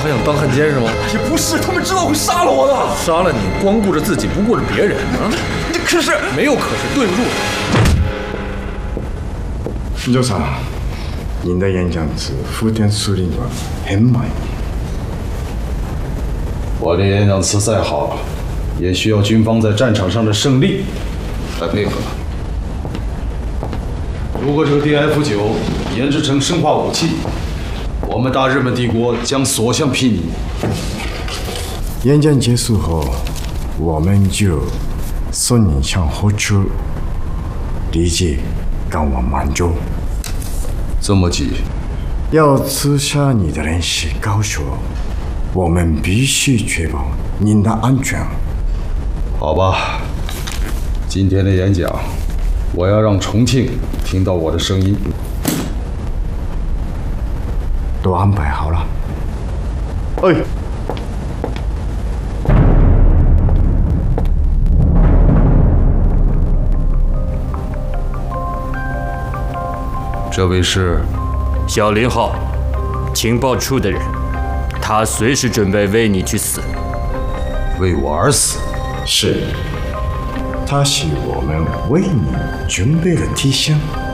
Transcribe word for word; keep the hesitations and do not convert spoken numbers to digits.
还想当汉奸是吗？ 也不是，他们知道会杀了我的。 杀了你，光顾着自己，不顾着别人啊！ 可是没有可是，对不住。 新州长，您的演讲词福田司令官很满意。 我的演讲词再好，也需要军方在战场上的胜利来配合。如果这个 D F 九研制成生化武器，我们大日本帝国将所向披靡。 演讲结束后，我们就送你向火车，立即赶往满洲。 这么急？ 要刺杀你的人是高手，我们必须确保您的安全。 好吧，今天的演讲，我要让重庆听到我的声音。 都安排好了。哎。 这位是小林浩，情报处的人，他随时准备为你去死。 为我而死？ 是，他是我们为你准备的提醒。